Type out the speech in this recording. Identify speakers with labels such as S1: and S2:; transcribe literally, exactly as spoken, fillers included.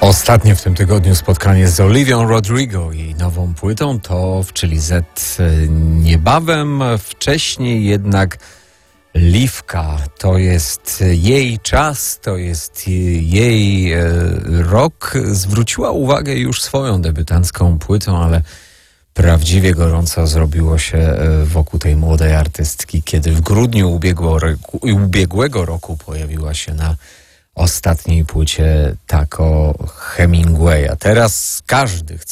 S1: Ostatnie w tym tygodniu spotkanie z Olivią Rodrigo i jej nową płytą to w Chili Z niebawem. Wcześniej jednak Liwka. To jest jej czas, to jest jej e, rok. Zwróciła uwagę już swoją debiutancką płytą, ale prawdziwie gorąco zrobiło się wokół tej młodej artystki, kiedy w grudniu ubiegło, ubiegłego roku pojawiła się na ostatniej płycie Taco Hemingwaya. Teraz każdy chce